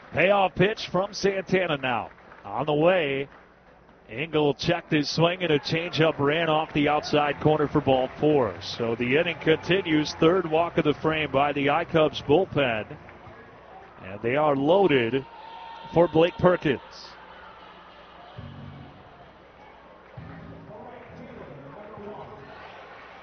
Payoff pitch from Santana now. On the way, Engel checked his swing and a changeup ran off the outside corner for ball 4. So the inning continues. Third walk of the frame by the iCubs bullpen. And they are loaded for Blake Perkins.